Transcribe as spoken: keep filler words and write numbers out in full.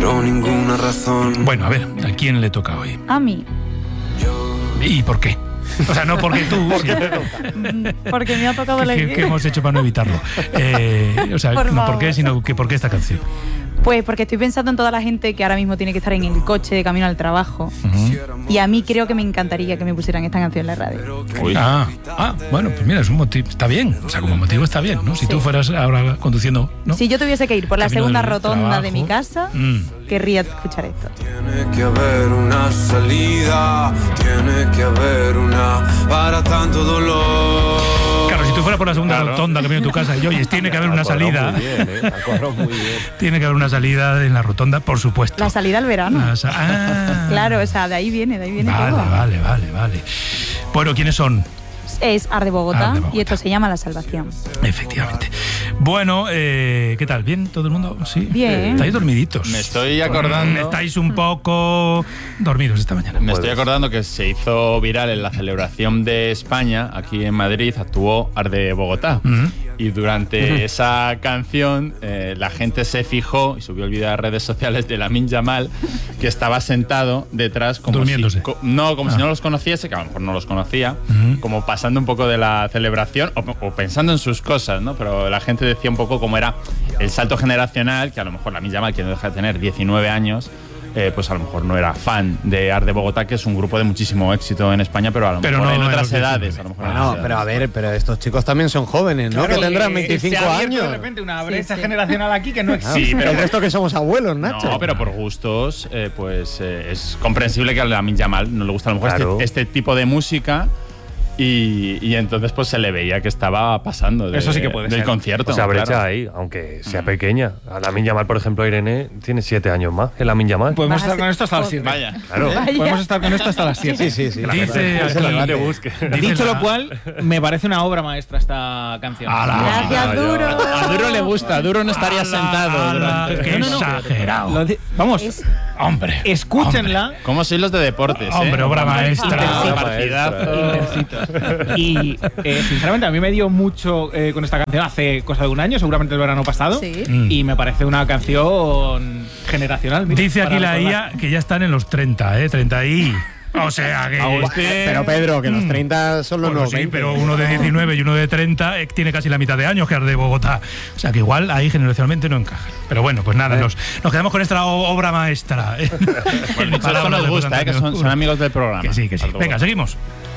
pero ninguna razón. Bueno, a ver, ¿a quién le toca hoy? A mí. ¿Y por qué? O sea, no porque tú, ¿Por qué porque me ha tocado ¿Qué, elegir. ¿Qué hemos hecho para no evitarlo? Eh, o sea, Por no favor. por qué, sino que por qué esta canción. Pues porque estoy pensando en toda la gente que ahora mismo tiene que estar en el coche de camino al trabajo. Uh-huh. Y a mí creo que me encantaría que me pusieran esta canción en la radio. Uy. Ah, ah, bueno, pues mira, es un motivo, está bien. O sea, como motivo está bien, ¿no? Si Sí. tú fueras ahora conduciendo, ¿no? Si yo tuviese que ir por la Camino segunda del rotonda trabajo. de mi casa, Mm. querría escuchar esto. Tiene que haber una salida, tiene que haber una para tanto dolor. Claro, si tú fueras por la segunda Claro. rotonda que viene a tu casa y oyes, tiene que haber una Ha cuadrado salida. muy bien, ¿eh? Ha cuadrado muy bien. Tiene que haber una salida en la rotonda, por supuesto. La salida al verano. La sa- ah. Claro, o sea, de ahí viene, de ahí viene Vale, todo. vale, vale, vale. Bueno, ¿quiénes son? Es Ar de Bogotá, Ar de Bogotá. y esto se llama La Salvación. Efectivamente. Bueno, eh, ¿qué tal? ¿Bien? ¿Todo el mundo? Sí. Bien. ¿Estáis dormiditos? Me estoy acordando. Estáis un poco dormidos esta mañana. Me estoy acordando que se hizo viral en la celebración de España, aquí en Madrid, actuó Ar de Bogotá. Ujú. Y durante esa canción eh, la gente se fijó y subió el vídeo a las redes sociales de Lamine Yamal, que estaba sentado detrás como Durmiéndose. si, co- no, como Ah. si no los conociese, que a lo mejor no los conocía, Ujú. como pasando un poco de la celebración o, o pensando en sus cosas, ¿no? Pero la gente decía un poco cómo era el salto generacional, que a lo mejor Lamine Yamal, que no deja de tener diecinueve años, eh, pues a lo mejor no era fan de Ar de Bogotá, que es un grupo de muchísimo éxito en España, pero a lo Pero mejor no en en otras los diecinueve. edades. A lo mejor en No, otras pero a edades. ver, pero estos chicos también son jóvenes, ¿no? Claro, que tendrán eh, veinticinco se ha abierto años. de repente una Sí, brecha sí. generacional aquí que no existe. Sí, pero el resto que somos abuelos, Nacho. No, pero por gustos, eh, pues eh, es comprensible que a Lamine Yamal no le gusta a lo mejor Claro. este, este tipo de música y, y entonces pues se le veía que estaba pasando de- Eso sí que puede del ser. concierto. O sea, brecha claro. ahí, aunque sea Mm. pequeña. A Lamine Yamal, por ejemplo, Irene tiene siete años más. El Lamine Yamal. Podemos Vas a estar con ser- esto hasta las siete. Vaya. Claro. Vaya. Podemos estar con esto hasta las siete. Sí, sí, sí. Dice Es el aquí- horario busque. dice Dicho la- lo cual, me parece una obra maestra esta canción. ¡Hala! Gracias, Ah, Duro. A Duro le gusta, Duro no estaría ¡Hala, sentado. hala! durante- ¡Qué No, no, no. exagerado! Lo di- Vamos, Es- Hombre. escúchenla. ¿Cómo sois los de deportes? Hombre, eh? obra maestra. Hombre, Obra partidazo. maestra. Y eh, sinceramente a mí me dio mucho eh, con esta canción hace cosa de un año, seguramente el verano pasado. Sí. Mm. Y me parece una canción generacional. mira, Dice aquí para la recordar. I A que ya están en los treinta, ¿eh? treinta y... O sea que... Pero Pedro, que los Mm. treinta son los Bueno, nuevos sí, veinte. pero uno de diecinueve y uno de treinta eh, tiene casi la mitad de años que Ar de Bogotá. O sea que igual ahí generacionalmente no encaja. Pero bueno, pues nada, nos, nos quedamos con esta o- obra maestra. Bueno, esto nos gusta, eh, que son, son amigos del programa. Que sí, que sí. Ardo Venga, Bogotá. seguimos.